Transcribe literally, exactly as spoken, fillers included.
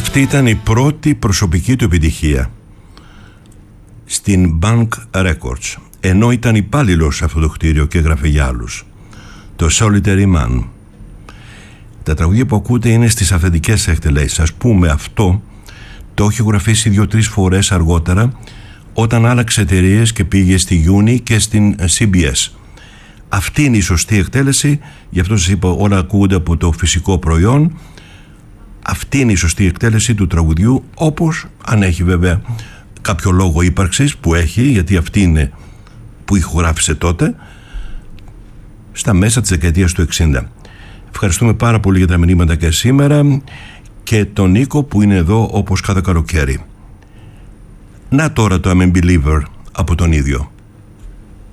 Αυτή ήταν η πρώτη προσωπική του επιτυχία στην Bank Records, ενώ ήταν υπάλληλος σε αυτό το κτίριο και έγραφε για άλλους. Το Solitary Man. Τα τραγούδια που ακούτε είναι στις αυθεντικές εκτελέσεις. Ας πούμε, αυτό το έχει γραφήσει δύο-τρεις φορές αργότερα, όταν άλλαξε εταιρείες και πήγε στη Uni και στην σι μπι ες. Αυτή είναι η σωστή εκτέλεση, γι' αυτό σας είπα, όλα ακούγονται από το φυσικό προϊόν. Αυτή είναι η σωστή εκτέλεση του τραγουδιού, όπως αν έχει βέβαια κάποιο λόγο ύπαρξης, που έχει, γιατί αυτή είναι που ηχογράφησε τότε, στα μέσα της δεκαετίας του εξήντα. Ευχαριστούμε πάρα πολύ για τα μηνύματα και σήμερα, και τον Νίκο που είναι εδώ όπως κάθε καλοκαίρι. Να τώρα το I'm a Believer από τον ίδιο.